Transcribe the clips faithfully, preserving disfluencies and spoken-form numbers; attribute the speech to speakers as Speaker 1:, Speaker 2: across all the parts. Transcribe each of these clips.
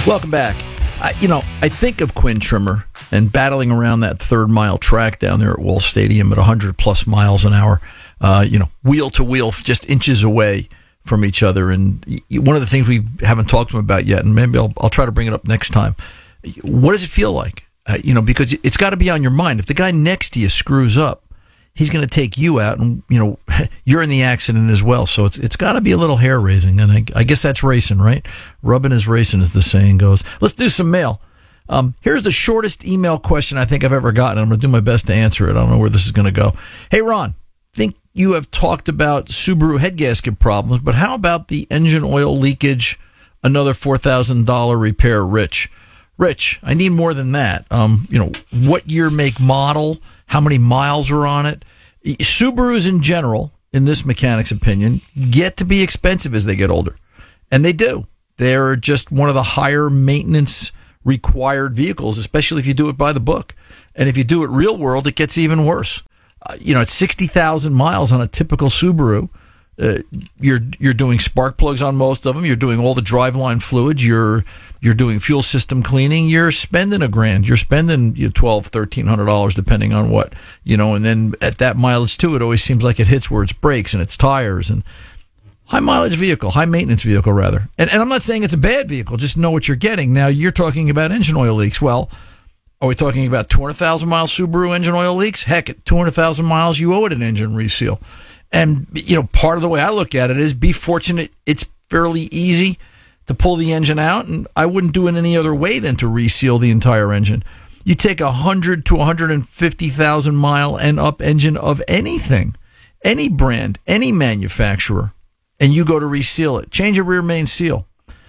Speaker 1: Welcome back. I, you know, I think of Quinn Trimmer and battling around that third mile track down there at Wall Stadium at one hundred plus miles an hour, uh, you know, wheel to wheel, just inches away from each other. And one of the things we haven't talked to him about yet, and maybe I'll, I'll try to bring it up next time, what does it feel like? Uh, you know, because it's got to be on your mind. If the guy next to you screws up, he's going to take you out, and you know you're in the accident as well. So it's it's got to be a little hair raising, and I, I guess that's racing, right? Rubbing is racing, as the saying goes. Let's do some mail. Um, here's the shortest email question I think I've ever gotten. I'm going to do my best to answer it. I don't know where this is going to go. Hey, Ron, think you have talked about Subaru head gasket problems, but how about the engine oil leakage? Another four thousand dollars repair, Rich. Rich, I need more than that. Um, you know, what year, make, model? How many miles are on it? Subarus in general, in this mechanic's opinion, get to be expensive as they get older. And they do. They're just one of the higher maintenance required vehicles, especially if you do it by the book. And if you do it real world, it gets even worse. Uh, you know, at sixty thousand miles on a typical Subaru, uh, you're you're doing spark plugs on most of them. You're doing all the driveline fluids. You're You're doing fuel system cleaning. You're spending a grand. You're spending you know, twelve, thirteen hundred dollars, depending on what you know. And then at that mileage too, it always seems like it hits where its brakes and its tires. And high mileage vehicle, high maintenance vehicle rather. And and I'm not saying it's a bad vehicle. Just know what you're getting. Now you're talking about engine oil leaks. Well, are we talking about two hundred thousand mile Subaru engine oil leaks? Heck, at two hundred thousand miles, you owe it an engine reseal. And you know, part of the way I look at it is be fortunate. It's fairly easy to pull the engine out, and I wouldn't do it any other way than to reseal the entire engine. You take a hundred to one hundred fifty thousand mile and up engine of anything, any brand, any manufacturer, and you go to reseal it. Change a rear main seal.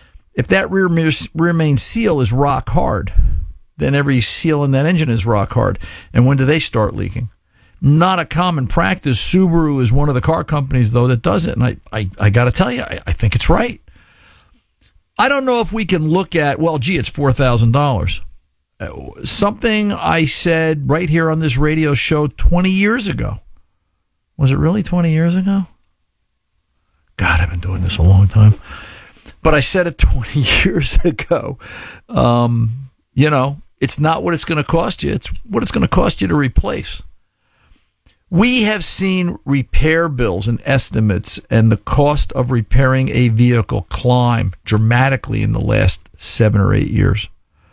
Speaker 1: If that rear rear main seal is rock hard, then every seal in that engine is rock hard. And when do they start leaking? Not a common practice. Subaru is one of the car companies, though, that does it. And I, I, I got to tell you, I, I think it's right. I don't know if we can look at, well, gee, it's four thousand dollars. Uh, something I said right here on this radio show twenty years ago. Was it really twenty years ago? God, I've been doing this a long time. But I said it twenty years ago. Um, you know, it's not what it's going to cost you. It's what it's going to cost you to replace. We have seen repair bills and estimates and the cost of repairing a vehicle climb dramatically in the last seven or eight years.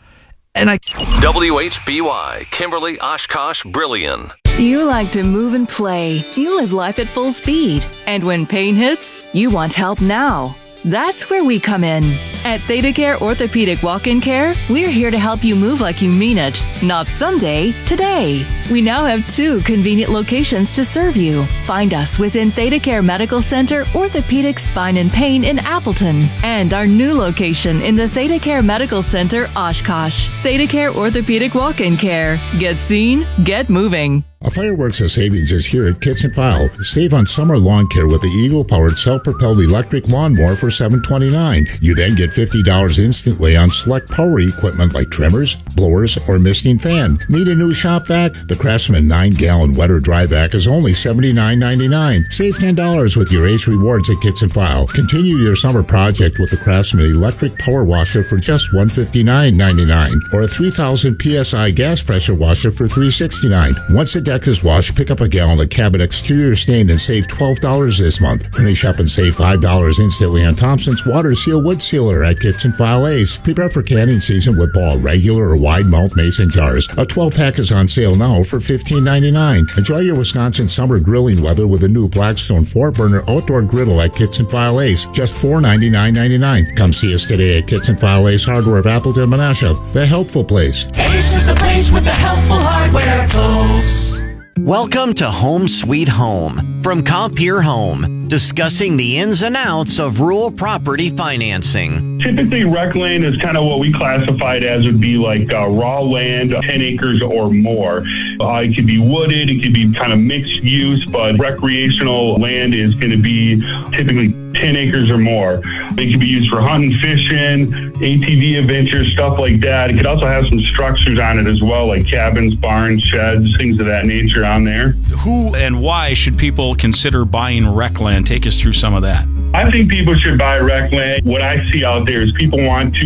Speaker 1: And I
Speaker 2: W H B Y, Kimberly, Oshkosh, Brilliant.
Speaker 3: You like to move and play. You live life at full speed. And when pain hits, you want help now. That's where we come in. At ThedaCare Orthopedic Walk-In Care, we're here to help you move like you mean it, not someday, today. We now have two convenient locations to serve you. Find us within ThedaCare Medical Center, Orthopedic Spine and Pain in Appleton, and our new location in the ThedaCare Medical Center, Oshkosh. ThedaCare Orthopedic Walk-In Care. Get seen, get moving.
Speaker 4: A fireworks of savings is here at Kits and File. Save on summer lawn care with the Eagle-powered self-propelled electric lawnmower for seven dollars and twenty-nine cents. You then get fifty dollars instantly on select power equipment like trimmers, blowers, or misting fan. Need a new shop vac? The Craftsman nine gallon wet or dry vac is only seventy-nine ninety-nine. Save ten dollars with your Ace Rewards at Kits and File. Continue your summer project with the Craftsman electric power washer for just one hundred fifty-nine ninety-nine, or a three thousand P S I gas pressure washer for three hundred sixty-nine dollars. Once a deck is washed, pick up a gallon of cabin exterior stain and save twelve dollars this month. Finish up and save five dollars instantly on Thompson's Water Seal Wood Sealer at Kits and File Ace. Prepare for canning season with ball, regular, or wide mouth mason jars. A twelve pack is on sale now for fifteen ninety-nine. Enjoy your Wisconsin summer grilling weather with a new Blackstone four burner outdoor griddle at Kits and File Ace. Just four ninety-nine ninety-nine. Come see us today at Kits and File Ace Hardware of Appleton, Menasha, the helpful place.
Speaker 5: Ace is the place with the helpful hardware, folks.
Speaker 6: Welcome to Home Sweet Home from Compeer Home, discussing the ins and outs of rural property financing.
Speaker 7: Typically, rec land is kind of what we classified as would be like uh, raw land, ten acres or more. Uh, it could be wooded, it could be kind of mixed use, but recreational land is going to be typically ten acres or more. It can be used for hunting, fishing, A T V adventures, stuff like that. It could also have some structures on it as well, like cabins, barns, sheds, things of that nature on there.
Speaker 8: Who and why should people consider buying rec land? Take us through some of that.
Speaker 7: I think people should buy rec land. What I see out there is people want to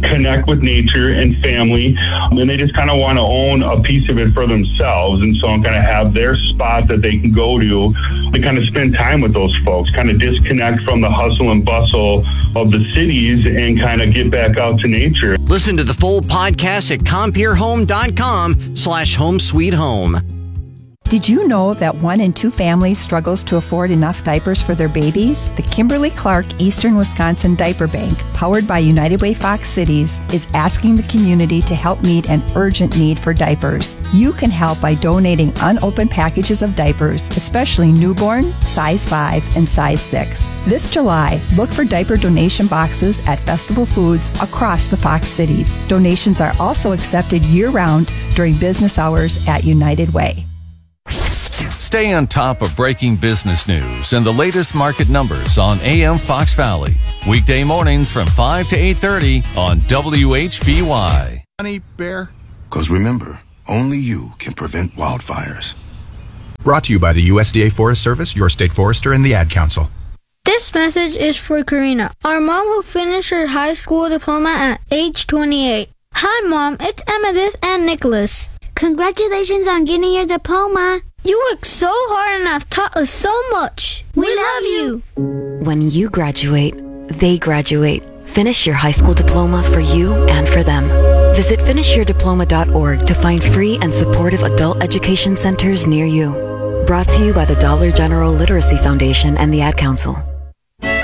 Speaker 7: connect with nature and family, and they just kind of want to own a piece of it for themselves. And so I'm going to have their spot that they can go to to kind of spend time with those folks, kind of disconnect from the hustle and bustle of the cities and kind of get back out to nature.
Speaker 6: Listen to the full podcast at compierehome.com slash home sweet home.
Speaker 9: Did you know that one in two families struggles to afford enough diapers for their babies? The Kimberly-Clark Eastern Wisconsin Diaper Bank, powered by United Way Fox Cities, is asking the community to help meet an urgent need for diapers. You can help by donating unopened packages of diapers, especially newborn, size five, and size six. This July, look for diaper donation boxes at Festival Foods across the Fox Cities. Donations are also accepted year-round during business hours at United Way.
Speaker 10: Stay on top of breaking business news and the latest market numbers on A M Fox Valley. Weekday mornings from five to eight thirty on W H B Y.
Speaker 11: Honey Bear?
Speaker 12: Because remember, only you can prevent wildfires.
Speaker 11: Brought to you by the U S D A Forest Service, your state forester, and the Ad Council.
Speaker 13: This message is for Karina, our mom who finished her high school diploma at age twenty-eight. Hi, Mom. It's Emmettith and Nicholas.
Speaker 14: Congratulations on getting your diploma.
Speaker 13: You worked so hard and have taught us so much. We, we love you.
Speaker 15: When you graduate, they graduate. Finish your high school diploma for you and for them. Visit finish your diploma dot org to find free and supportive adult education centers near you. Brought to you by the Dollar General Literacy Foundation and the Ad Council.